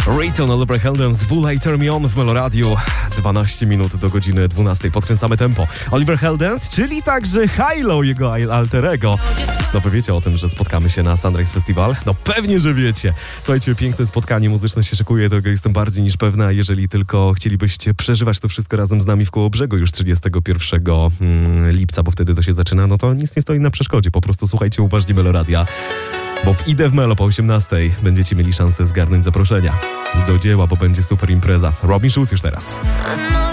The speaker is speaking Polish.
Rayton, Oliver Heldens, Will I Turn Me On w Meloradiu. 12 minut do godziny 12. Podkręcamy tempo. Oliver Heldens, czyli także Hilo, jego alterego. No wy wiecie o tym, że spotkamy się na Sunrise Festival? No pewnie, że wiecie. Słuchajcie, piękne spotkanie muzyczne się szykuje, tego jestem bardziej niż pewna. Jeżeli tylko chcielibyście przeżywać to wszystko razem z nami w Kołobrzegu już 31 lipca, bo wtedy to się zaczyna, no to nic nie stoi na przeszkodzie. Po prostu słuchajcie uważnie Meloradia. Bo w Idę w Melo po 18 będziecie mieli szansę zgarnąć zaproszenia do dzieła, bo będzie super impreza. Robin Schulz już teraz.